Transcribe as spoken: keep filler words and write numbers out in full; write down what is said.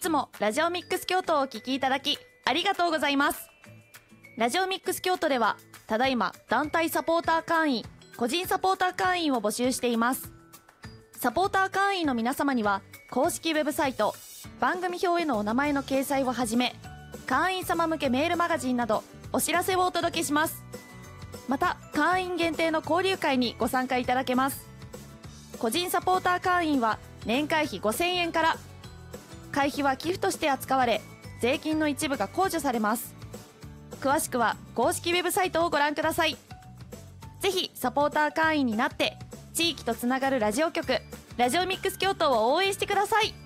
つもラジオミックス京都をお聞きいただきありがとうございます。ラジオミックス京都ではただいま団体サポーター会員、個人サポーター会員を募集しています。サポーター会員の皆様には公式ウェブサイト、番組表へのお名前の掲載をはじめ、会員様向けメールマガジンなどお知らせをお届けします。また会員限定の交流会にご参加いただけます。個人サポーター会員は年会費ごせんえんから。会費は寄付として扱われ、税金の一部が控除されます。詳しくは公式ウェブサイトをご覧ください。ぜひサポーター会員になって地域とつながるラジオ局、ラジオミックス京都を応援してください。